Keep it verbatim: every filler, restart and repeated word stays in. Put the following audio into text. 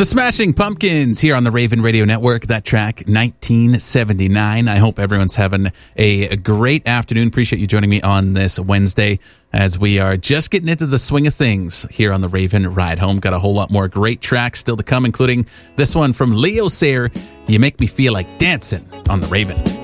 The Smashing Pumpkins here on the Raven Radio Network. That track, nineteen seventy-nine. I hope everyone's having a, a great afternoon. Appreciate you joining me on this Wednesday as we are just getting into the swing of things here on the Raven Ride Home. Got a whole lot more great tracks still to come, including this one from Leo Sayer, You Make Me Feel Like Dancing on the Raven.